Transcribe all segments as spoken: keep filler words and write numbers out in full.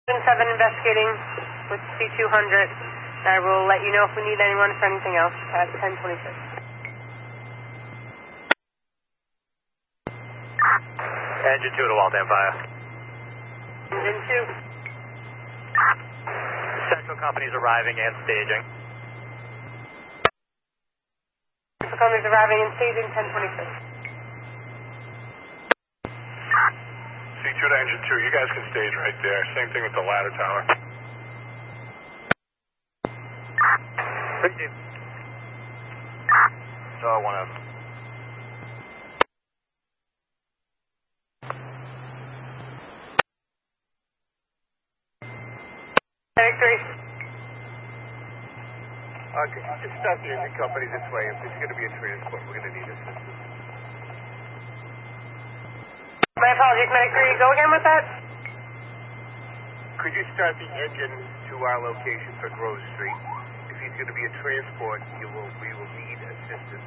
seven investigating with C two hundred. I will let you know if we need anyone for anything else at ten twenty-six. Engine two to Waltham fire. Engine two. Central company's arriving and staging. Central company's arriving and staging ten twenty-six. C two to engine two, you guys can stage right there. Same thing with the ladder tower. Receive. So I want to. Medic three. Uh, could you just stop the engine company this way? If there's going to be a transport, we're going to need assistance. My apologies, Medic three. Go again with that? Could you start the engine to our location for Grove Street? If he's going to be a transport, you will, we will need assistance.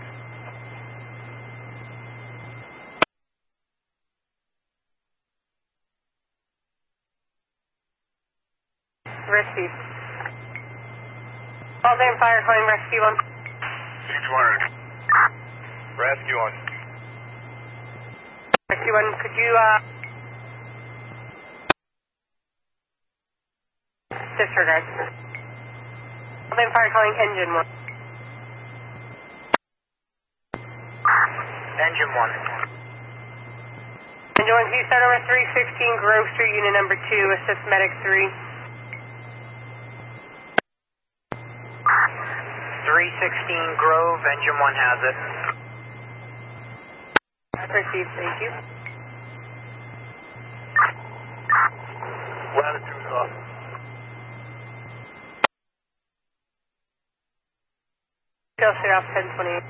Rescue. Waltham Fire calling rescue on. C two hundred. Rescue on. Rescue one, could you, uh... disregard. Waltham Fire calling engine one. Engine one. Engine one, can you start over three sixteen Grove Street, unit number two, assist medic three. three sixteen Grove, engine one has it. Proceed, thank you. Latitude's off. Chelsea off ten twenty-eight.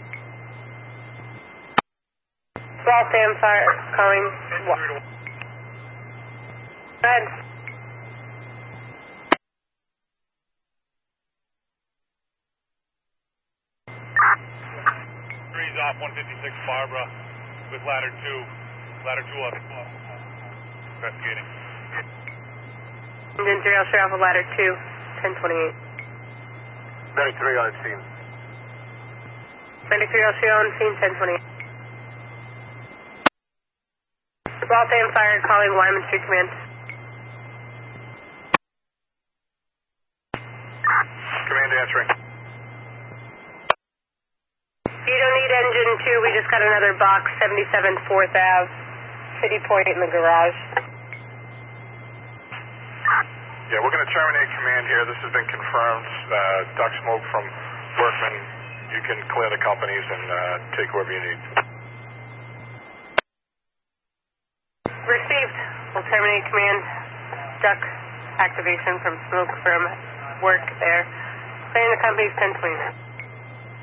Waltham Fire calling. Go ahead. Three's off, one fifty-six Barbara with ladder two. Ladder two up. Investigating. Engine three, I'll share off a ladder two, ten twenty-eight. Medic three on scene. Medic three, I'll share on scene, ten twenty-eight. Waltham Fire calling Wyman Street Command. Command answering. You don't need engine two, we just got another box, seventy-seven fourth Avenue, City Point in the garage. Yeah, we're going to terminate command here. This has been confirmed. Uh, duck smoke from Workman. You can clear the companies and uh, take whoever you need. Received. We'll terminate command. Duck activation from smoke from work there. Clearing the companies ten twenty-nine.